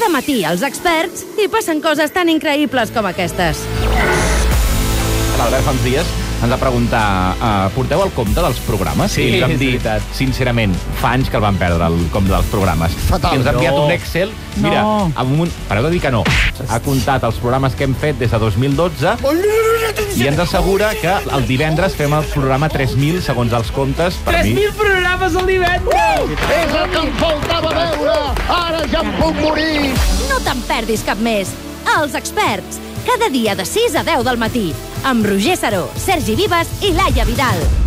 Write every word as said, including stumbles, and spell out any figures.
Cada matí els experts hi passen coses tan increïbles com aquestes. L'Albert fa uns dies ens va preguntar uh, porteu el compte dels programes? Sí, I ens vam és dir, veritat. sincerament, fa anys que el van perdre, el compte dels programes. Fatal. I ens ha enviat No. un Excel. Mira, No. amb un... pareu de dir que no. Ha comptat els programes que hem fet des de dos mil dotze i ens assegura que el divendres fem el programa tres mil, segons els comptes, per tres mi. mil programes al divendres! És el que em faltava veure! Ara ja em puc morir! No te'n perdis cap més. Els experts, cada dia de sis a deu del matí, amb Roger Saró, Sergi Vives i Laia Vidal.